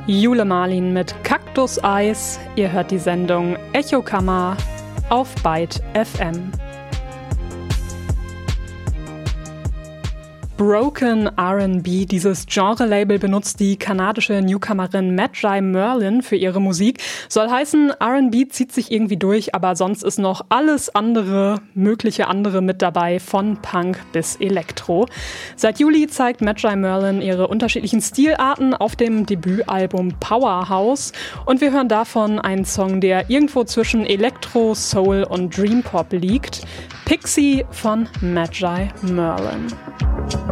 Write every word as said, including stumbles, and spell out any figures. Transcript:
Jule Marlin mit Cactus Eyes. Ihr hört die Sendung Echokammer auf Byte F M. Broken R and B, dieses Genre-Label benutzt die kanadische Newcomerin Magi Merlin für ihre Musik. Soll heißen, R and B zieht sich irgendwie durch, aber sonst ist noch alles andere, mögliche andere mit dabei, von Punk bis Elektro. Seit Juli zeigt Magi Merlin ihre unterschiedlichen Stilarten auf dem Debütalbum Powerhouse und wir hören davon einen Song, der irgendwo zwischen Elektro, Soul und Dream Pop liegt. Pixie von Magi Merlin.